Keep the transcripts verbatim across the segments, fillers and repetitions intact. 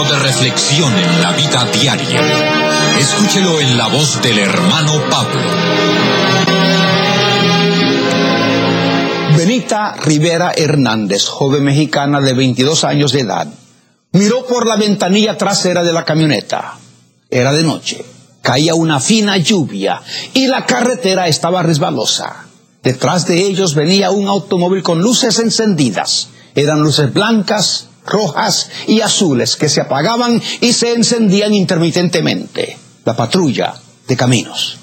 de reflexión en la vida diaria. Escúchelo en la voz del hermano Pablo. Benita Rivera Hernández, joven mexicana de veintidós años de edad, miró por la ventanilla trasera de la camioneta. Era de noche, caía una fina lluvia y la carretera estaba resbalosa. Detrás de ellos venía un automóvil con luces encendidas. Eran luces blancas, rojas y azules que se apagaban y se encendían intermitentemente. La patrulla de caminos.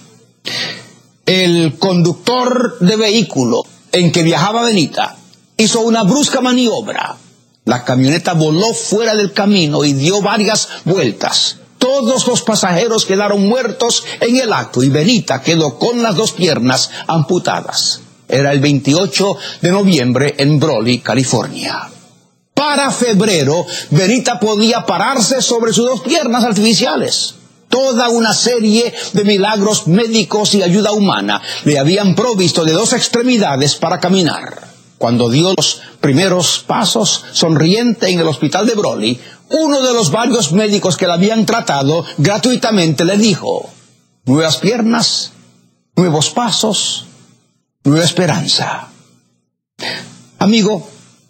El conductor de vehículo en que viajaba Benita hizo una brusca maniobra. La camioneta voló fuera del camino y dio varias vueltas. Todos los pasajeros quedaron muertos en el acto y Benita quedó con las dos piernas amputadas. Era el veintiocho de noviembre en Brawley, California. Para febrero, Benita podía pararse sobre sus dos piernas artificiales. Toda una serie de milagros médicos y ayuda humana le habían provisto de dos extremidades para caminar. Cuando dio los primeros pasos sonriente en el hospital de Brawley, uno de los varios médicos que la habían tratado gratuitamente le dijo: nuevas piernas, nuevos pasos, nueva esperanza. Amigo,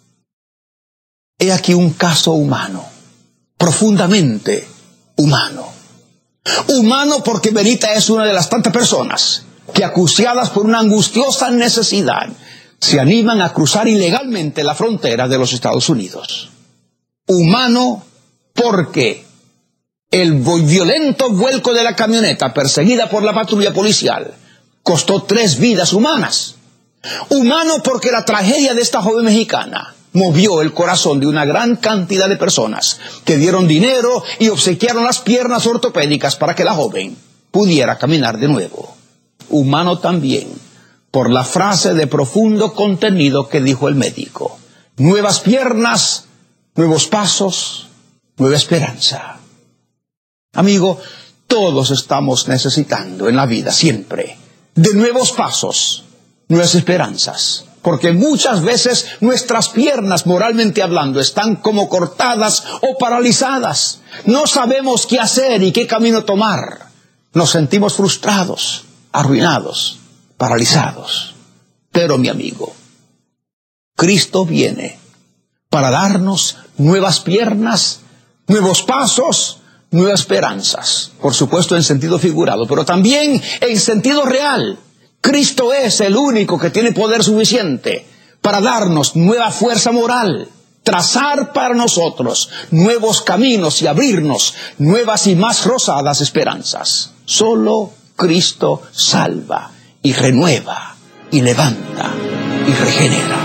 he aquí un caso humano, profundamente humano. Humano porque Benita es una de las tantas personas que, acuciadas por una angustiosa necesidad, se animan a cruzar ilegalmente la frontera de los Estados Unidos. Humano porque el violento vuelco de la camioneta perseguida por la patrulla policial costó tres vidas humanas. Humano porque la tragedia de esta joven mexicana movió el corazón de una gran cantidad de personas que dieron dinero y obsequiaron las piernas ortopédicas para que la joven pudiera caminar de nuevo. Humano también por la frase de profundo contenido que dijo el médico: nuevas piernas, nuevos pasos, nueva esperanza. Amigo, todos estamos necesitando en la vida siempre de nuevos pasos, nuevas esperanzas. Porque muchas veces nuestras piernas, moralmente hablando, están como cortadas o paralizadas. No sabemos qué hacer y qué camino tomar. Nos sentimos frustrados, arruinados, paralizados. Pero mi amigo, Cristo viene para darnos nuevas piernas, nuevos pasos, nuevas esperanzas. Por supuesto en sentido figurado, pero también en sentido real. Cristo es el único que tiene poder suficiente para darnos nueva fuerza moral, trazar para nosotros nuevos caminos y abrirnos nuevas y más rosadas esperanzas. Solo Cristo salva y renueva y levanta y regenera.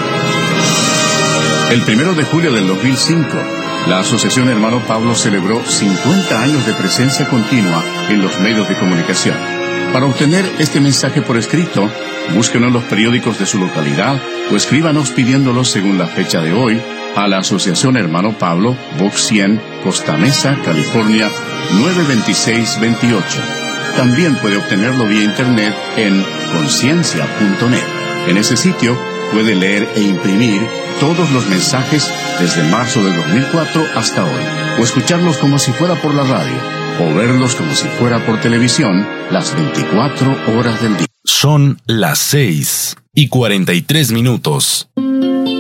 El primero de julio del dos mil cinco, la Asociación Hermano Pablo celebró cincuenta años de presencia continua en los medios de comunicación. Para obtener este mensaje por escrito, búsquenos en los periódicos de su localidad o escríbanos pidiéndolo según la fecha de hoy a la Asociación Hermano Pablo, Box cien, Costa Mesa, California, nueve dos seis dos ocho. También puede obtenerlo vía internet en conciencia punto net. En ese sitio puede leer e imprimir todos los mensajes desde marzo de dos mil cuatro hasta hoy, o escucharlos como si fuera por la radio, o verlos como si fuera por televisión las veinticuatro horas del día. Son las seis y cuarenta y tres minutos.